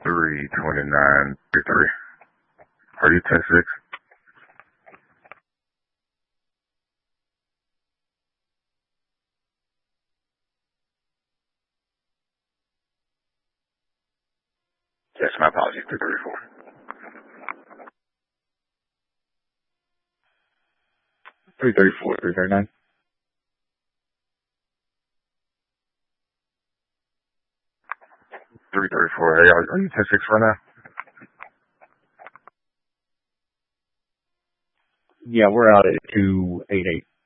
32933. Are you 10-6? Yes, my apologies. 334. 334, 339. Hey, are you 10-6 right now? Yeah, we're out at 288.